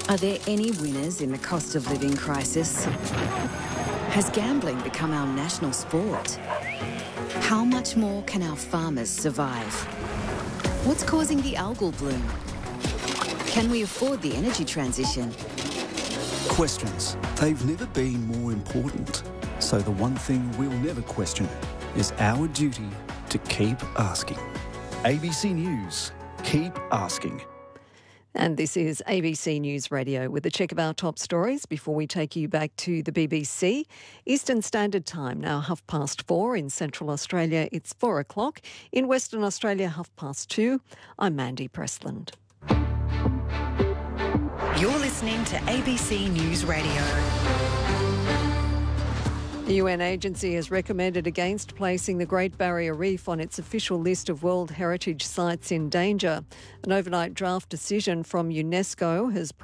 Are there any winners in the cost of living crisis? Has gambling become our national sport? How much more can our farmers survive? What's causing the algal bloom? Can we afford the energy transition? Questions. They've never been more important. So the one thing we'll never question is our duty to keep asking. ABC News. Keep asking. And this is ABC News Radio with a check of our top stories before we take you back to the BBC. Eastern Standard Time, now 4:30 in Central Australia. It's 4 o'clock. In Western Australia, 2:30. I'm Mandy Pressland. You're listening to ABC News Radio. The UN agency has recommended against placing the Great Barrier Reef on its official list of World Heritage Sites in danger. An overnight draft decision from UNESCO has